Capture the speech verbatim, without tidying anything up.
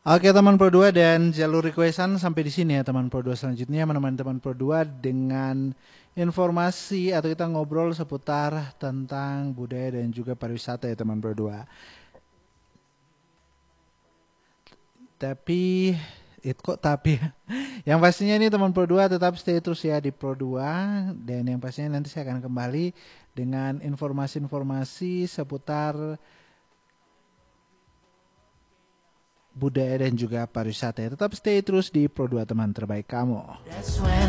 Oke teman Pro dua, dan jalur requestan sampai di sini ya teman Pro dua. Selanjutnya menemani teman Pro dua dengan informasi atau kita ngobrol seputar tentang budaya dan juga pariwisata ya teman Pro dua. Tapi itu kok tapi yang pastinya ini teman Pro dua tetap stay terus ya di Pro dua, dan yang pastinya nanti saya akan kembali dengan informasi-informasi seputar budaya dan juga pariwisata ya. Tetap stay terus di Pro dua, teman terbaik kamu.